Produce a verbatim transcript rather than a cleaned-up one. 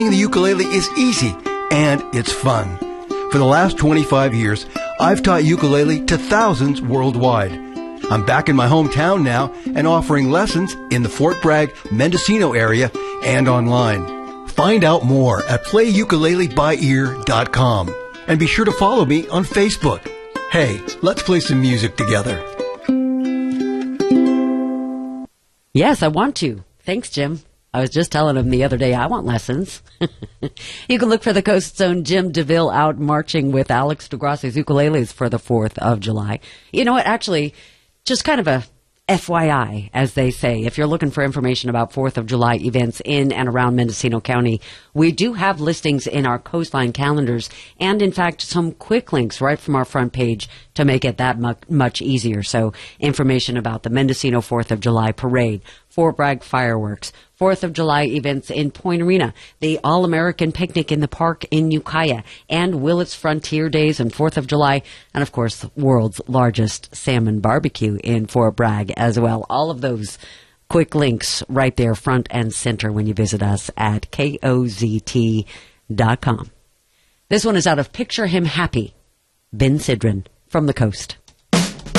The ukulele is easy and it's fun. For the last twenty-five years, I've taught ukulele to thousands worldwide. I'm back in my hometown now and offering lessons in the Fort Bragg, Mendocino area and online. Find out more at play ukulele by ear dot com and be sure to follow me on Facebook. Hey, let's play some music together. Yes, I want to. Thanks, Jim. I was just telling him the other day I want lessons. You can look for the Coast's own Jim DeVille out marching with Alex DeGrasse's ukuleles for the fourth of July. You know what? Actually, just kind of a F Y I, as they say. If you're looking for information about fourth of July events in and around Mendocino County, we do have listings in our Coastline calendars and, in fact, some quick links right from our front page to make it that mu- much easier. So information about the Mendocino fourth of July Parade, Fort Bragg fireworks, fourth of July events in Point Arena, the All-American Picnic in the Park in Ukiah, and Willits Frontier Days and fourth of July, and of course, the world's largest salmon barbecue in Fort Bragg as well. All of those quick links right there front and center when you visit us at K O Z T dot com. This one is out of Picture Him Happy, Ben Sidran from the Coast.